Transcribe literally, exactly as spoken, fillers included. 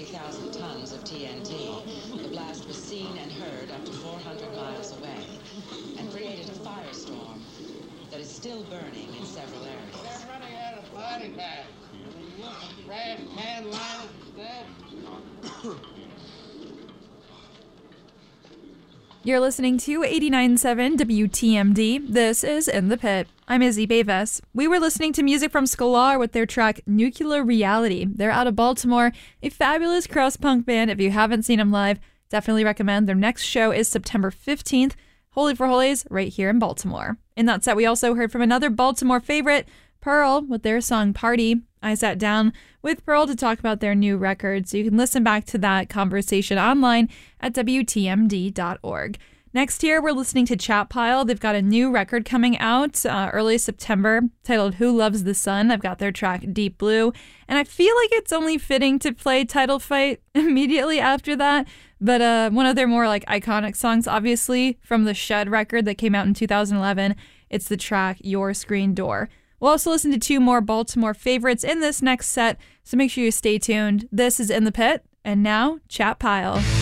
thirty thousand tons of T N T. The blast was seen and heard up to four hundred miles away and created a firestorm that is still burning in several areas. They're running out of body bags. Trash can line instead. You're listening to eighty-nine point seven W T M D. This is In the Pit. I'm Izzy Bavis. We were listening to music from Scalar with their track Nuclear Reality. They're out of Baltimore, a fabulous cross-punk band. If you haven't seen them live, definitely recommend. Their next show is September fifteenth, Holy for Holies, right here in Baltimore. In that set, we also heard from another Baltimore favorite, Pearl, with their song Party. I sat down with Pearl to talk about their new record, so you can listen back to that conversation online at W T M D dot org. Next here, we're listening to Chat Pile. They've got a new record coming out uh, early September titled Who Loves the Sun. I've got their track Deep Blue, and I feel like it's only fitting to play Title Fight immediately after that. But uh, one of their more like iconic songs, obviously, from the Shed record that came out in two thousand eleven, it's the track Your Screen Door. We'll also listen to two more Baltimore favorites in this next set, so make sure you stay tuned. This is In the Pit, and now Chat Pile.